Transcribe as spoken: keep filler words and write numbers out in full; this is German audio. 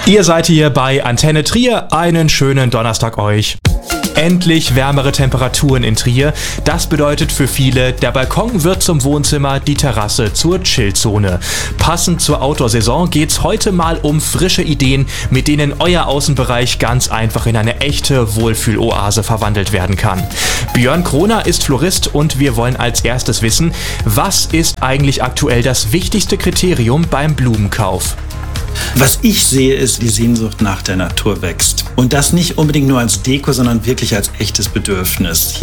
Ihr seid hier bei Antenne Trier. Einen schönen Donnerstag euch. Endlich wärmere Temperaturen in Trier. Das bedeutet für viele, der Balkon wird zum Wohnzimmer, die Terrasse zur Chillzone. Passend zur Outdoor-Saison geht's heute mal um frische Ideen, mit denen euer Außenbereich ganz einfach in eine echte Wohlfühloase verwandelt werden kann. Björn Kroner ist Florist und wir wollen als erstes wissen, was ist eigentlich aktuell das wichtigste Kriterium beim Blumenkauf? Was ich sehe, ist, die Sehnsucht nach der Natur wächst. Und das nicht unbedingt nur als Deko, sondern wirklich als echtes Bedürfnis.